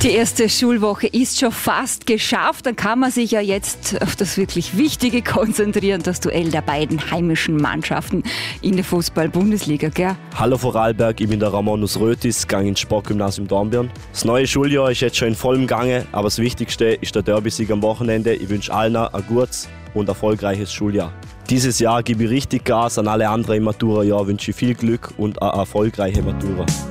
Die erste Schulwoche ist schon fast geschafft. Dann kann man sich ja jetzt auf das wirklich Wichtige konzentrieren, das Duell der beiden heimischen Mannschaften in der Fußball-Bundesliga, gell? Hallo Vorarlberg, ich bin der Ramonus Rötis, gehe ins Sportgymnasium Dornbirn. Das neue Schuljahr ist jetzt schon in vollem Gange, aber das Wichtigste ist der Derby-Sieg am Wochenende. Ich wünsche allen ein gutes und erfolgreiches Schuljahr. Dieses Jahr gebe ich richtig Gas, an alle anderen im Matura-Jahr wünsche ich viel Glück und eine erfolgreiche Matura.